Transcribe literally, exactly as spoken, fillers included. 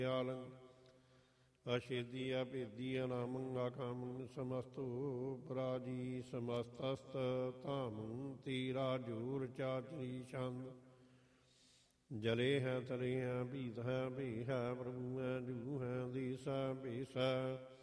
ਅਛੇਦੀ ਅਭੇਦੀ ਅਨਾਮੰ ਆਖਾਮੰ ਸਮਸਤੋ ਪਰਾਜੀ ਸਮਸਤਸਤ ਧਾਮੰ ਤੀਰਾ ਜੂਰ ਚਾਚਰੀ ਛੰਦ ਜਲੇ ਹੈ ਤਰੇ ਹੈ ਭੀਤ ਹੈ ਭੇ ਹੈ ਪ੍ਰਭੂ ਹੈ ਜੂ ਹੈ ਦੇਸ ਹੈ ਭੇਸ ਹੈ